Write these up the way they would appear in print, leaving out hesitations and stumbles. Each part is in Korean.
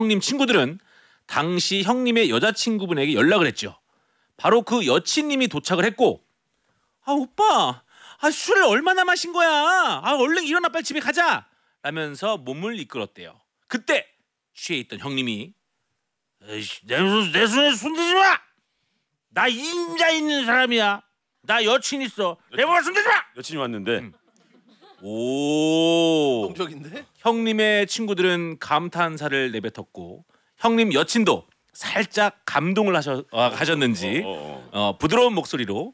형님 친구들은 당시 형님의 여자친구분에게 연락을 했죠. 바로 그 여친님이 도착을 했고, 아 오빠, 술을 얼마나 마신 거야? 얼른 일어나 빨리 집에 가자! 라면서 몸을 이끌었대요. 그때 취해 있던 형님이 내 손에 손대지 마! 나 임자 있는 사람이야. 나 여친 있어. 내 몸에 손대지 마! 여친이 왔는데. 오. 동적인데? 형님의 친구들은 감탄사를 내뱉었고 형님 여친도 살짝 감동을 하셨는지 부드러운 목소리로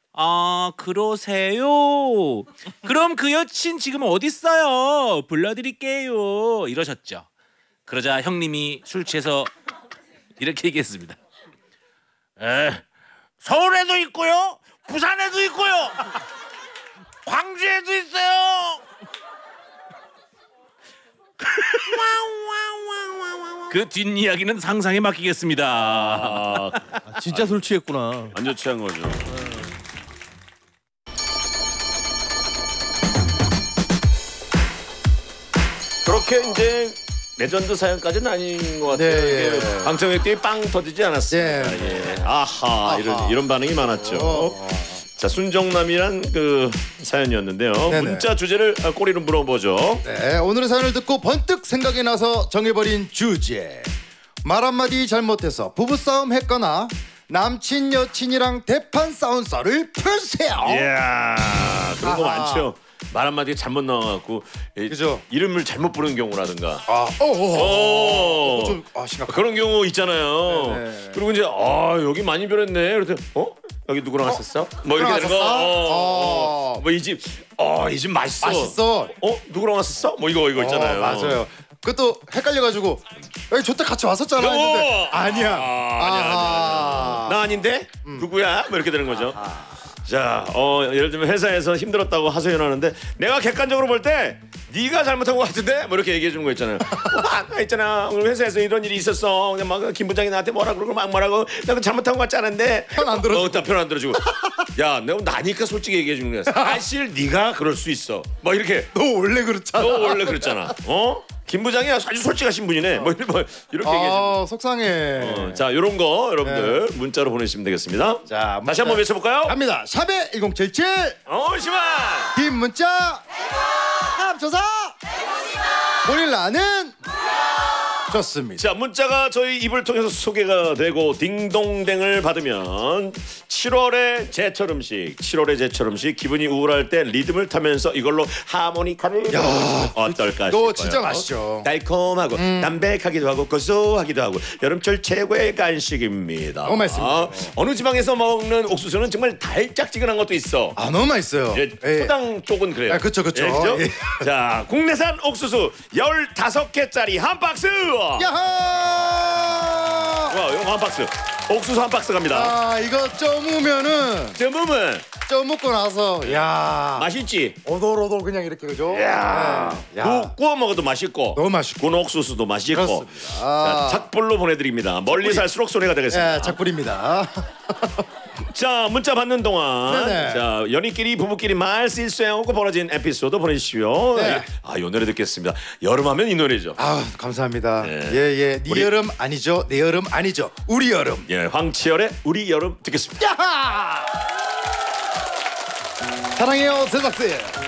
그러세요. 그럼 그 여친 지금 어딨어요? 불러드릴게요. 이러셨죠. 그러자 형님이 술 취해서 이렇게 얘기했습니다. 서울에도 있고요. 부산에도 있고요. 광주에도 있어요. 그 뒷이야기는 상상에 맡기겠습니다. 진짜 술 취했구나. 완전 취한 거죠. 그렇게 이제 레전드 사연까지는 아닌 것 같아요. 네. 방청객 때문에 빵 터지지 않았습니다. 예. 아하. 이런 반응이 많았죠. 자, 순정남이란 그 사연이었는데요. 네네. 문자 주제를 꼬리로 물어보죠. 네, 오늘의 사연을 듣고 번뜩 생각이 나서 정해버린 주제. 말 한마디 잘못해서 부부싸움 했거나 남친 여친이랑 대판 싸운 썰을 풀세요. 이야, 그런 거 아하. 많죠. 말 한마디 잘못 나와갖고 그죠? 이름을 잘못 부르는 경우라든가. 좀 심각하다. 그런 경우 있잖아요. 네네. 그리고 이제 여기 많이 변했네. 그랬더니 여기 누구랑 왔었어? 뭐 이렇게 되는 거. 뭐 이 집 이 집 맛있어. 맛있어. 누구랑 왔었어? 뭐 이거 있잖아요. 맞아요. 그것도 헷갈려가지고 여기 저때 같이 왔었잖아 했는데 아니야. 아니야. 나 아닌데? 누구야? 뭐 이렇게 되는 거죠. 자, 예를 들면 회사에서 힘들었다고 하소연하는데 내가 객관적으로 볼 때 네가 잘못한 것 같은데 뭐 이렇게 얘기해 주는 거 있잖아요. 아까 있잖아, 오늘 회사에서 이런 일이 있었어. 그냥 막 김 부장이 나한테 뭐라 그러고 막 뭐라고 내가 잘못한 것 같지 않은데 편 안 들어주고. 편 안 들어주고. 야, 내가 나니까 솔직히 얘기해 주는 거야. 사실 네가 그럴 수 있어. 뭐 이렇게. 너 원래 그렇잖아. 너 원래 그랬잖아. 김 부장이 아주 솔직하신 분이네. 뭐 이렇게 얘기해 주는. 속상해. 자, 요런 거 여러분들 문자로 보내주시면 되겠습니다. 자, 다시 한번 외쳐볼까요? 갑니다. 샵에 1077 시만 긴 문자 합쳐서 고릴라는 좋습니다. 자, 문자가 저희 입을 통해서 소개가 되고 딩동댕을 받으면 7월의 제철 음식 기분이 우울할 때 리듬을 타면서 이걸로 하모니카를 어떨까 싶어요. 너 진짜 맛있죠. 달콤하고 담백하기도 하고 고소하기도 하고 여름철 최고의 간식입니다. 너무 맛있습니다. 어느 지방에서 먹는 옥수수는 정말 달짝지근한 것도 있어. 너무 맛있어요. 초당 쪽은 그래요. 그쵸. 그죠? 예. 자, 국내산 옥수수 15개짜리 한 박스. 야하! 와, 이거 한 박스. 옥수수 한 박스 갑니다. 이거 쪄무면은 쪄무면 쪄먹고 나서 맛있지? 오돌오돌 그냥 이렇게 그죠? 구워 먹어도 맛있고 너무 맛있고. 구운 옥수수도 맛있고. 그렇습니다. 자, 착불로 보내드립니다. 멀리 살수록 손해가 되겠습니다. 작불입니다. 자, 문자 받는 동안 네네. 자, 연인끼리 부부끼리 말 실수하고 벌어진 에피소드 보내주시오. 네. 이 노래 듣겠습니다. 여름하면 이 노래죠. 감사합니다. 네. 네 우리- 여름 아니죠? 내 여름 아니죠? 우리 여름. 예, 황치열의 우리 여름 듣겠습니다. 야하! 사랑해요 제작진.